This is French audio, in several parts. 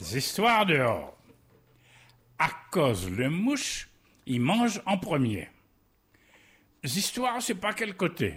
histoires dehors. À cause le mouche, il mange en premier. Histoires, c'est pas quel côté.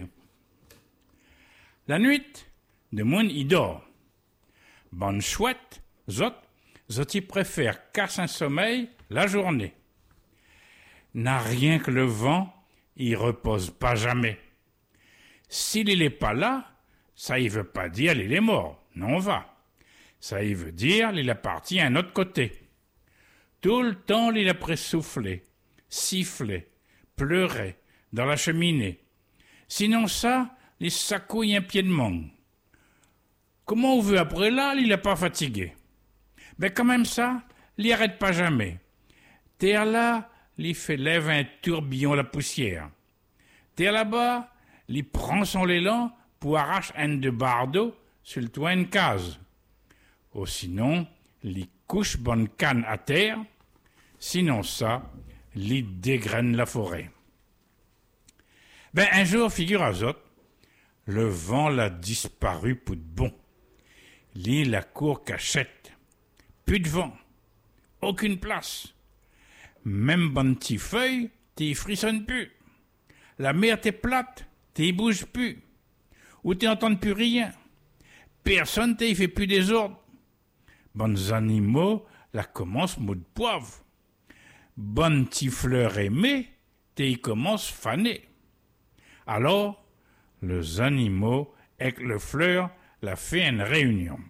La nuit, de moun il dort. Bonne chouette, zot y préfère casse un sommeil la journée. N'a rien que le vent, il repose pas jamais. S'il est pas là, ça y veut pas dire il est mort, non va. Ça y veut dire il est parti à un autre côté. Tout le temps il a pressoufflé, sifflé, pleuré dans la cheminée. Sinon ça, il s'accouille un pied de mangue. Comment on veut après là, il n'est pas fatigué. Ben quand même ça, il arrête pas jamais. Terre là, il fait lève un tourbillon la poussière. Terre là-bas, il prend son élan pour arracher un de bardeau sur le toit une case. Ou sinon, il couche bonne canne à terre. Sinon ça, il dégraine la forêt. Ben un jour, figure à zot, le vent l'a disparu pour de bon. L'île la cour cachette. Plus de vent. Aucune place. Même bonne petite feuille, t'y frissonne plus. La mer t'est plate, t'y bouge plus. Ou t'y entends plus rien. Personne t'y fait plus des ordres. Bonnes animaux, la commence mot de poivre. Bonne petite fleur aimée, t'y commence faner. Alors, les animaux avec le fleur la fait une réunion.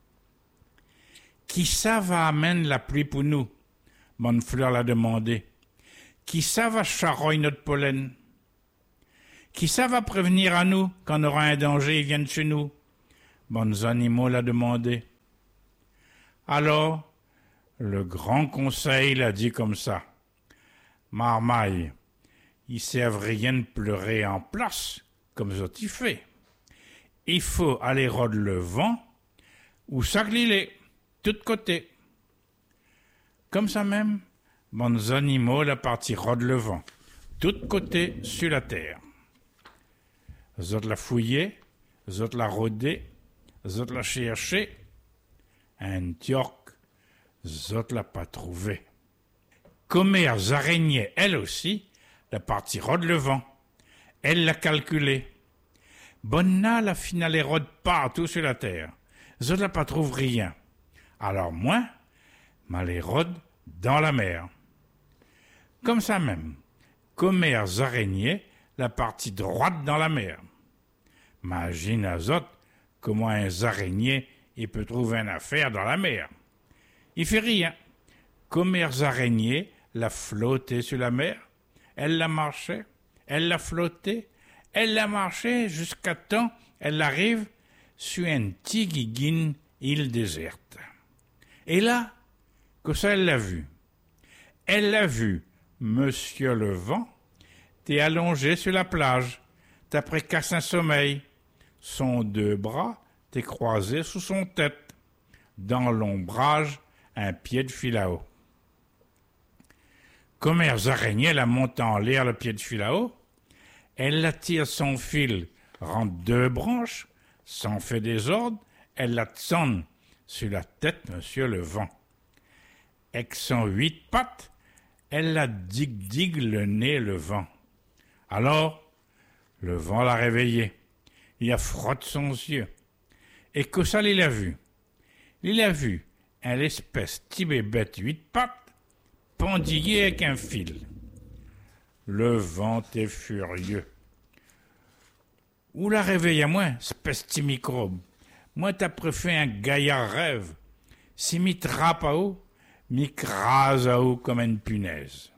Qui ça va amener la pluie pour nous? Bonne fleur l'a demandé. Qui ça va charroyer notre pollen? Qui ça va prévenir à nous quand on aura un danger, ils viennent chez nous? Bonnes animaux l'a demandé. Alors, le grand conseil l'a dit comme ça. Marmaille, ils servent rien de pleurer en place, comme ça t'y fait. Il faut aller rôder le vent, ou ça qu'il est, tout côté. Comme ça même, bons animaux la partie rôde le vent, tout côté sur la terre. Zot la fouillé, zot la rôdé, zot la cherché, un tiorc, zot l'a pas trouvé. Commères araignées, elle aussi, la partie rôde le vent. Elle l'a calculé. Bonna la finale rôde partout sur la terre. Zot la pas trouve rien. Alors moi, les rôde dans la mer. Comme ça même, commères araignées, la partie droite dans la mer. Imagine à zot comment un araignée il peut trouver une affaire dans la mer. Il fait rien. Commères araignées la flottait sur la mer. Elle la marchait, elle la flottait, elle la marchait jusqu'à temps elle arrive sur une tigiguine île déserte. Et là, que ça elle l'a vu. Elle l'a vu, Monsieur le Vent, t'es allongé sur la plage, t'as précassé un sommeil. Son deux bras t'es croisé sous son tête. Dans l'ombrage, un pied de filao. Commères araignées la monte en l'air le pied de filao. Elle la tire son fil, rentre deux branches, s'en fait des ordres, elle la sonne sur la tête, Monsieur le Vent. Avec son 8 pattes, elle la digue le nez le vent. Alors, le vent l'a réveillé. Il a frotte son yeux. Et que ça, il a vu? Il a vu un espèce de bébête 8 pattes pendillé avec un fil. Le vent est furieux. Où la réveille à moi, espèce de microbe? Moi, t'as préféré un gaillard rêve. Si m'y trappe à eau, m'y crase à eau comme une punaise.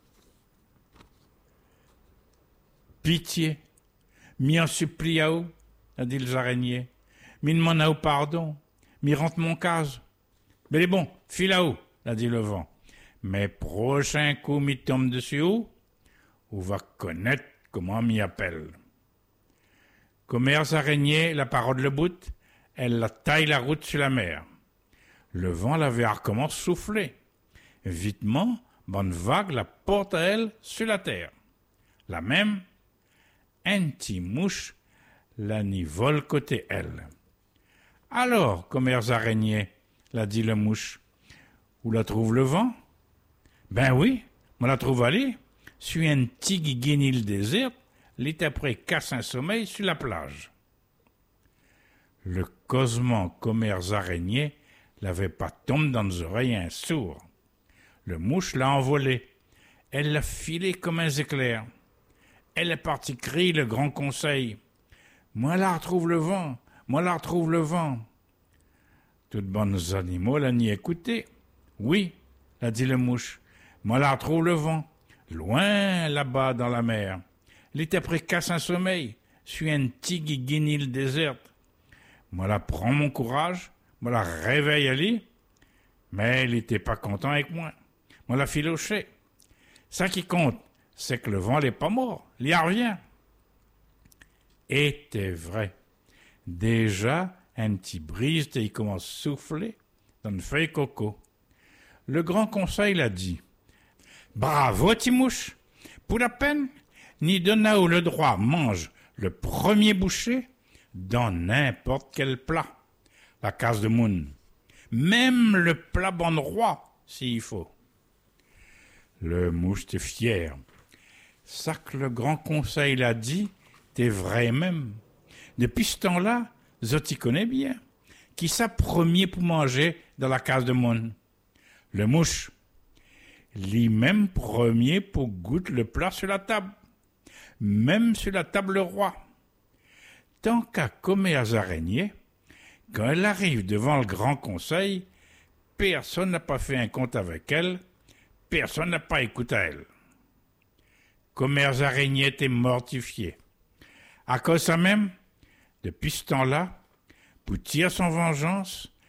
Pitié, m'y en supplie à eau, a dit les araignées. M'y demande à eau pardon, m'y rentre mon case. Mais bon, file à eau, a dit le vent. Mais prochain coup m'y tombe dessus ou va connaître comment m'y appelle. Commères araignées, la parole le bout, elle la taille la route sur la mer. Le vent l'avait recommence souffler. Vitement, bonne vague la porte à elle sur la terre. La même, un petit mouche la n'y vole côté elle. Alors, commères araignées, l'a dit le mouche, Où la trouve le vent? Ben oui, moi la trouve allée. Sur un petit guiguinil désert, l'été après casse un sommeil sur la plage. Le cosement commerce araignée l'avait pas tombé dans les oreilles un sourd. Le mouche l'a envolé. Elle l'a filé comme un éclair. Elle est partie crier le grand conseil. Moi la retrouve le vent, moi la retrouve le vent. Toutes bonnes animaux l'ont ni écouté. Oui, l'a dit le mouche, moi la retrouve le vent, loin là-bas dans la mer. L'été après casse un sommeil, sur un petit guiguinil déserte. Moi la prends mon courage, moi la réveille à lit, mais il était pas content avec moi. Moi la filoché. Ça qui compte, c'est que le vent n'est pas mort, il y revient. Était vrai. Déjà, un petit brise et il commence à souffler dans une feuille coco. Le grand conseil l'a dit. Bravo, Timouche. Pour la peine, ni Donao le droit mange le premier boucher dans n'importe quel plat. La case de moune. Même le plat bon roi, s'il faut. Le mouche était fier. Ça que le grand conseil l'a dit, t'es vrai même. Depuis ce temps-là, Zoti connaît bien. Qui ça premier pour manger dans la case de moune? Le mouche. Lui-même premier pour goûter le plat sur la table. Même sur la table roi. Tant qu'à commer aux araignées, quand elle arrive devant le grand conseil, personne n'a pas fait un compte avec elle, personne n'a pas écouté à elle. Commerce araignée était mortifié. À cause de ça même, depuis ce temps-là, pour tirer son vengeance,